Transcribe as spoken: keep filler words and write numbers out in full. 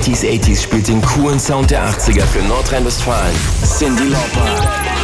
neunziger achtzig spielt den coolen Sound der achtziger für Nordrhein-Westfalen. Cyndi Lauper.